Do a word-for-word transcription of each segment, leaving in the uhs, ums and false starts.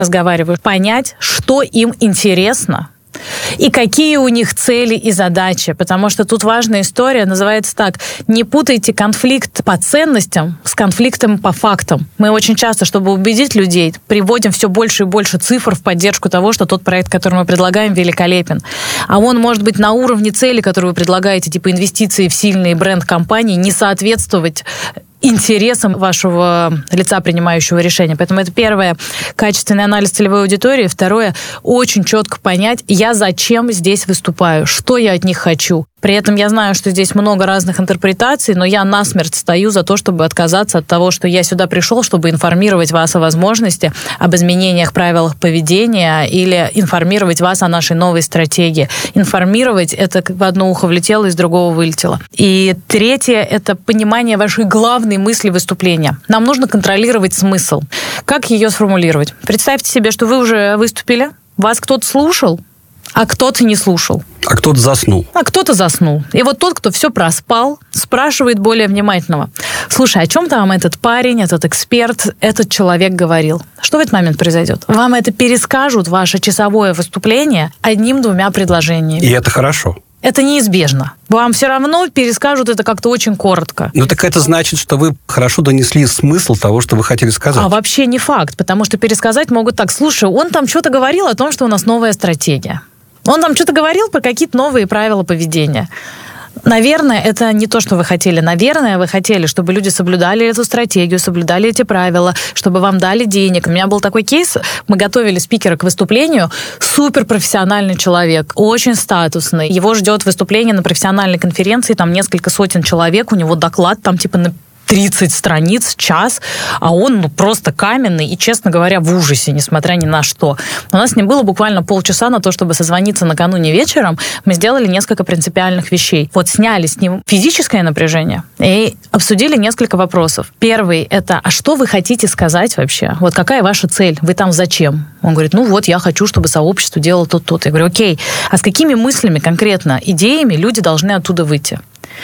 разговариваю, понять, что им интересно, и какие у них цели и задачи. Потому что тут важная история, называется так: не путайте конфликт по ценностям с конфликтом по фактам. Мы очень часто, чтобы убедить людей, приводим все больше и больше цифр в поддержку того, что тот проект, который мы предлагаем, великолепен. А он может быть на уровне цели, которую вы предлагаете, типа инвестиции в сильный бренд компании, не соответствовать интересам вашего лица, принимающего решения. Поэтому это первое — качественный анализ целевой аудитории. Второе — очень четко понять, я зачем здесь выступаю, что я от них хочу. При этом я знаю, что здесь много разных интерпретаций, но я насмерть стою за то, чтобы отказаться от того, что я сюда пришел, чтобы информировать вас о возможности, об изменениях правил поведения или информировать вас о нашей новой стратегии. Информировать — это как в одно ухо влетело, из другого вылетело. И третье — это понимание вашей главной мысли выступления. Нам нужно контролировать смысл. Как ее сформулировать? Представьте себе, что вы уже выступили, вас кто-то слушал, а кто-то не слушал. А кто-то заснул. А кто-то заснул. И вот тот, кто все проспал, спрашивает более внимательного: слушай, о чем там этот парень, этот эксперт, этот человек говорил? Что в этот момент произойдет? Вам это перескажут, ваше часовое выступление, одним-двумя предложениями. И это хорошо. Это неизбежно. Вам все равно перескажут это как-то очень коротко. Ну так это значит, что вы хорошо донесли смысл того, что вы хотели сказать. А вообще не факт, потому что пересказать могут так: слушай, он там что-то говорил о том, что у нас новая стратегия. Он там что-то говорил про какие-то новые правила поведения. Наверное, это не то, что вы хотели. Наверное, вы хотели, чтобы люди соблюдали эту стратегию, соблюдали эти правила, чтобы вам дали денег. У меня был такой кейс. Мы готовили спикера к выступлению. Суперпрофессиональный человек, очень статусный. Его ждет выступление на профессиональной конференции. Там несколько сотен человек. У него доклад там типа на тридцать страниц, час, а он ну, просто каменный и, честно говоря, в ужасе, несмотря ни на что. У нас с ним было буквально полчаса на то, чтобы созвониться накануне вечером. Мы сделали несколько принципиальных вещей. Вот сняли с ним физическое напряжение и обсудили несколько вопросов. Первый — это: а что вы хотите сказать вообще? Вот какая ваша цель? Вы там зачем? Он говорит: ну вот, я хочу, чтобы сообщество делало то-то. Я говорю: окей, а с какими мыслями конкретно, идеями люди должны оттуда выйти?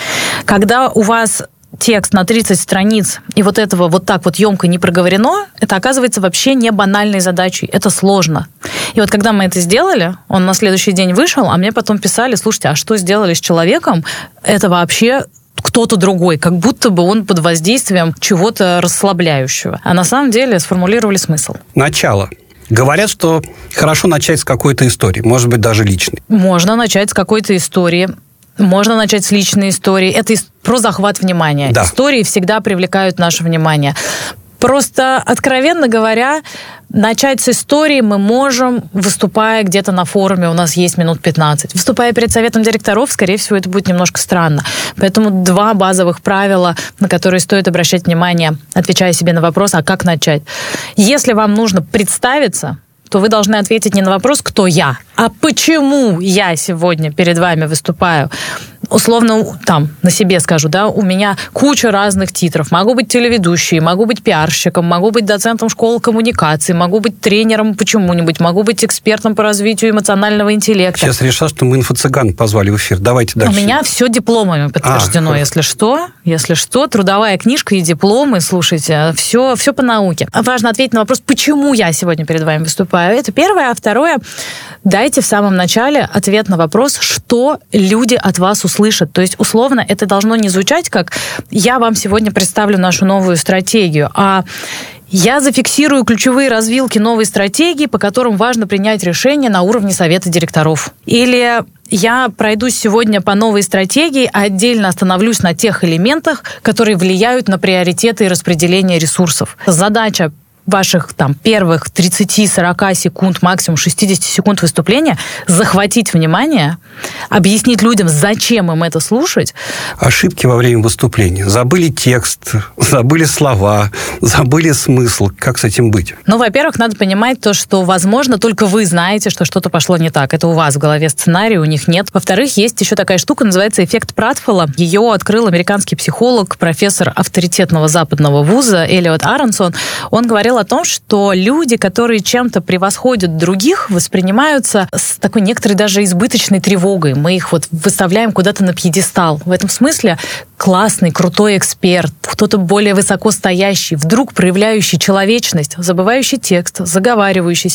Когда у вас текст на тридцать страниц, и вот этого вот так вот емко не проговорено, это оказывается вообще не банальной задачей. Это сложно. И вот когда мы это сделали, он на следующий день вышел, а мне потом писали: слушайте, а что сделали с человеком? Это вообще кто-то другой, как будто бы он под воздействием чего-то расслабляющего. А на самом деле сформулировали смысл. Начало. Говорят, что хорошо начать с какой-то истории, может быть, даже личной. Можно начать с какой-то истории. Можно начать с личной истории. Это про захват внимания. Да. Истории всегда привлекают наше внимание. Просто, откровенно говоря, начать с истории мы можем, выступая где-то на форуме, у нас есть минут пятнадцать. Выступая перед советом директоров, скорее всего, это будет немножко странно. Поэтому два базовых правила, на которые стоит обращать внимание, отвечая себе на вопрос: а как начать? Если вам нужно представиться, то вы должны ответить не на вопрос «кто я?», а «почему я сегодня перед вами выступаю?». Условно, там, на себе скажу, да, у меня куча разных титров. Могу быть телеведущей, могу быть пиарщиком, могу быть доцентом школы коммуникации, могу быть тренером почему-нибудь, могу быть экспертом по развитию эмоционального интеллекта. Сейчас решил, что мы инфо-цыган позвали в эфир. Давайте дальше. У меня все дипломами подтверждено, а, если что. Если что, трудовая книжка и дипломы, слушайте, все, все по науке. Важно ответить на вопрос, почему я сегодня перед вами выступаю. Это первое. А второе, дайте в самом начале ответ на вопрос, что люди от вас услышат. То есть, условно, это должно не звучать как «я вам сегодня представлю нашу новую стратегию», а «я зафиксирую ключевые развилки новой стратегии, по которым важно принять решение на уровне совета директоров». Или «я пройдусь сегодня по новой стратегии, а отдельно остановлюсь на тех элементах, которые влияют на приоритеты и распределение ресурсов». Задача ваших там первых тридцать-сорок секунд, максимум шестьдесят секунд выступления захватить внимание, объяснить людям, зачем им это слушать. Ошибки во время выступления. Забыли текст, забыли слова, забыли смысл. Как с этим быть? Ну, во-первых, надо понимать то, что, возможно, только вы знаете, что что-то пошло не так. Это у вас в голове сценарий, у них нет. Во-вторых, есть еще такая штука, называется эффект Пратфелла. Ее открыл американский психолог, профессор авторитетного западного вуза Элиот Аронсон. Он говорил говорил о том, что люди, которые чем-то превосходят других, воспринимаются с такой некоторой даже избыточной тревогой. Мы их вот выставляем куда-то на пьедестал. В этом смысле классный, крутой эксперт, кто-то более высоко стоящий, вдруг проявляющий человечность, забывающий текст, заговаривающийся,